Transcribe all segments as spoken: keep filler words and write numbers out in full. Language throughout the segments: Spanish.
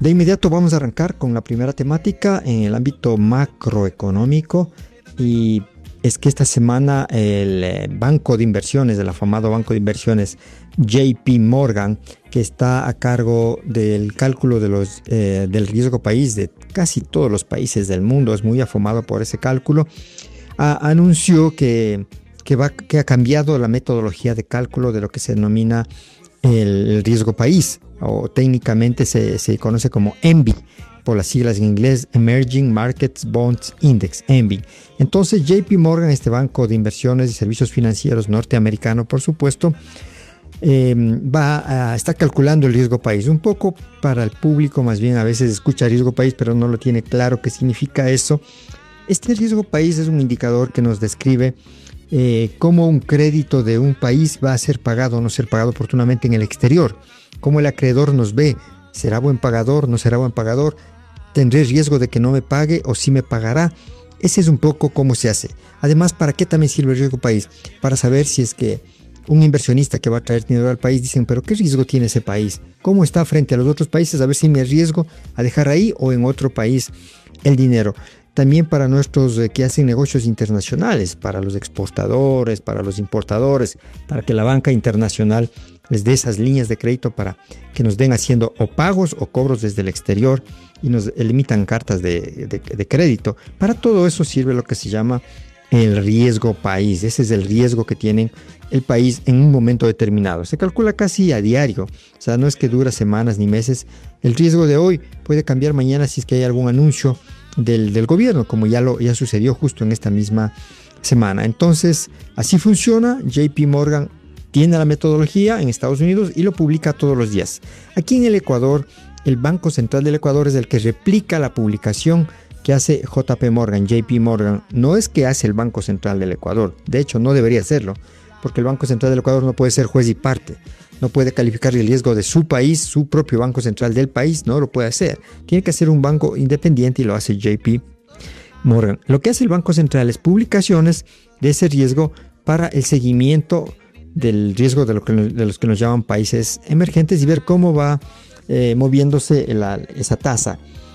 De inmediato vamos a arrancar con la primera temática en el ámbito macroeconómico, y es que esta semana el banco de inversiones, el afamado banco de inversiones J P Morgan, que está a cargo del cálculo de los, eh, del riesgo país de casi todos los países del mundo, es muy afamado por ese cálculo, a, anunció que, que, va, que ha cambiado la metodología de cálculo de lo que se denomina el, el riesgo país, o técnicamente se, se conoce como E M B I, por las siglas en inglés, Emerging Markets Bonds Index, E M B I. Entonces J P Morgan, este banco de inversiones y servicios financieros norteamericano, por supuesto, eh, va a estar calculando el riesgo país. Un poco para el público, más bien a veces escucha riesgo país, pero no lo tiene claro qué significa eso. Este riesgo país es un indicador que nos describe eh, cómo un crédito de un país va a ser pagado o no ser pagado oportunamente en el exterior. Cómo el acreedor nos ve, ¿será buen pagador? ¿No será buen pagador? ¿Tendré riesgo de que no me pague o sí me pagará? Ese es un poco cómo se hace. Además, ¿para qué también sirve el riesgo país? Para saber si es que un inversionista que va a traer dinero al país dicen, pero ¿qué riesgo tiene ese país? ¿Cómo está frente a los otros países? A ver si me arriesgo a dejar ahí o en otro país el dinero. También para nuestros eh, que hacen negocios internacionales, para los exportadores, para los importadores, para que la banca internacional les dé esas líneas de crédito para que nos den haciendo o pagos o cobros desde el exterior y nos limitan cartas de, de, de crédito. Para todo eso sirve lo que se llama el riesgo país. Ese es el riesgo que tiene el país en un momento determinado. Se calcula casi a diario, o sea, no es que dura semanas ni meses. El riesgo de hoy puede cambiar mañana si es que hay algún anuncio del, del gobierno, como ya, lo, ya sucedió justo en esta misma semana. Entonces, así funciona. J P Morgan tiene la metodología en Estados Unidos y lo publica todos los días. Aquí en el Ecuador, el Banco Central del Ecuador es el que replica la publicación que hace J P Morgan, J P Morgan. No es que hace el Banco Central del Ecuador. De hecho, no debería hacerlo, porque el Banco Central del Ecuador no puede ser juez y parte. No puede calificar el riesgo de su país, su propio Banco Central del país, no lo puede hacer. Tiene que ser un banco independiente y lo hace J P Morgan. Lo que hace el Banco Central es publicaciones de ese riesgo para el seguimiento del riesgo de, lo que, de los que nos llaman países emergentes y ver cómo va eh, moviéndose la, esa tasa.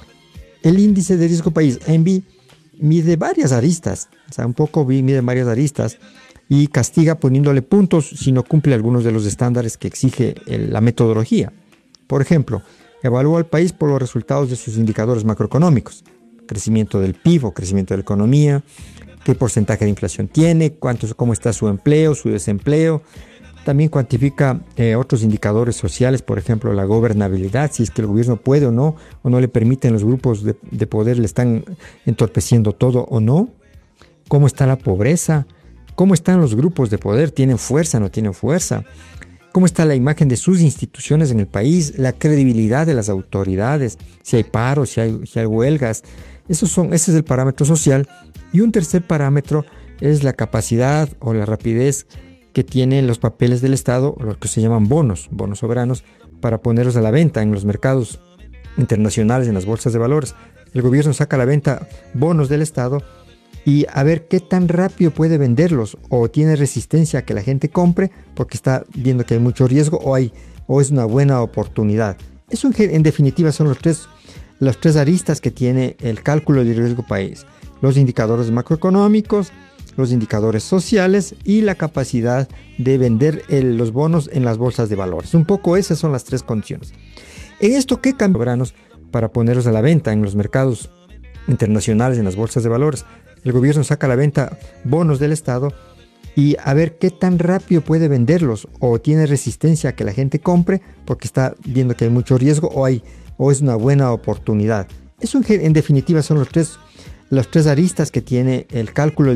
El índice de riesgo país, E M B I, mide varias aristas, o sea, un poco mide varias aristas y castiga poniéndole puntos si no cumple algunos de los estándares que exige el, la metodología. Por ejemplo, evalúa al país por los resultados de sus indicadores macroeconómicos, crecimiento del P I B o crecimiento de la economía, qué porcentaje de inflación tiene, cuánto, cómo está su empleo, su desempleo. También cuantifica eh, otros indicadores sociales, por ejemplo, la gobernabilidad, si es que el gobierno puede o no, o no le permiten, los grupos de, de poder le están entorpeciendo todo o no. Cómo está la pobreza, cómo están los grupos de poder, tienen fuerza o no tienen fuerza. Cómo está la imagen de sus instituciones en el país, la credibilidad de las autoridades, si hay paros, si hay, si hay huelgas. Esos son, ese es el parámetro social. Y un tercer parámetro es la capacidad o la rapidez que tienen los papeles del Estado, los que se llaman bonos, bonos soberanos, para ponerlos a la venta en los mercados internacionales, en las bolsas de valores. El gobierno saca a la venta bonos del Estado y a ver qué tan rápido puede venderlos, o tiene resistencia a que la gente compre porque está viendo que hay mucho riesgo, o, hay, o es una buena oportunidad. Eso en, en definitiva son los tres, los tres aristas que tiene el cálculo de riesgo país: los indicadores macroeconómicos, los indicadores sociales y la capacidad de vender el, los bonos en las bolsas de valores. Un poco esas son las tres condiciones. En esto, ¿qué cambian soberanos para ponerlos a la venta en los mercados internacionales, en las bolsas de valores? El gobierno saca a la venta bonos del Estado y a ver qué tan rápido puede venderlos, o tiene resistencia a que la gente compre porque está viendo que hay mucho riesgo, o, hay, o es una buena oportunidad. Eso en, en definitiva son los tres, los tres aristas que tiene el cálculo de